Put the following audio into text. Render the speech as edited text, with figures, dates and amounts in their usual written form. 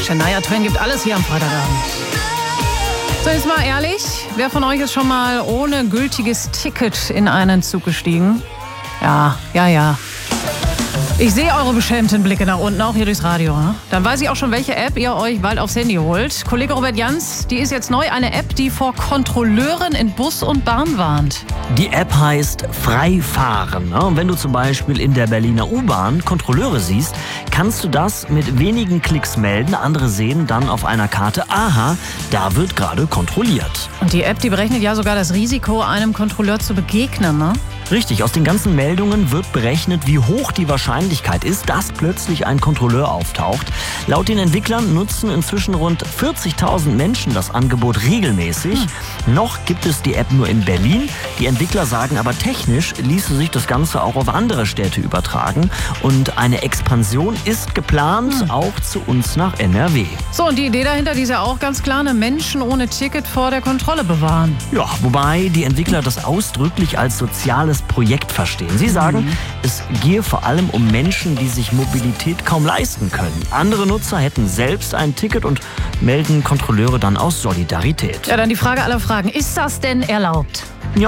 Shania Twain gibt alles hier am Freitagabend. So, jetzt mal ehrlich, wer von euch ist schon mal ohne gültiges Ticket in einen Zug gestiegen? Ja. Ich sehe eure beschämten Blicke nach unten, auch hier durchs Radio. Ne? Dann weiß ich auch schon, welche App ihr euch bald aufs Handy holt. Kollege Robert Jans, die ist jetzt neu, eine App, die vor Kontrolleuren in Bus und Bahn warnt. Die App heißt Freifahren. Und wenn du zum Beispiel in der Berliner U-Bahn Kontrolleure siehst, kannst du das mit wenigen Klicks melden. Andere sehen dann auf einer Karte, aha, da wird gerade kontrolliert. Und die App, die berechnet ja sogar das Risiko, einem Kontrolleur zu begegnen, ne? Richtig, aus den ganzen Meldungen wird berechnet, wie hoch die Wahrscheinlichkeit ist, dass plötzlich ein Kontrolleur auftaucht. Laut den Entwicklern nutzen inzwischen rund 40.000 Menschen das Angebot regelmäßig. Noch gibt es die App nur in Berlin. Die Entwickler sagen aber, technisch ließe sich das Ganze auch auf andere Städte übertragen. Und eine Expansion ist geplant, auch zu uns nach NRW. So, und die Idee dahinter, die ist ja auch ganz klar, eine Menschen ohne Ticket vor der Kontrolle bewahren. Ja, wobei die Entwickler das ausdrücklich als soziales Projekt verstehen. Sie sagen, es gehe vor allem um Menschen, die sich Mobilität kaum leisten können. Andere Nutzer hätten selbst ein Ticket und melden Kontrolleure dann aus Solidarität. Ja, dann die Frage aller Fragen. Ist das denn erlaubt?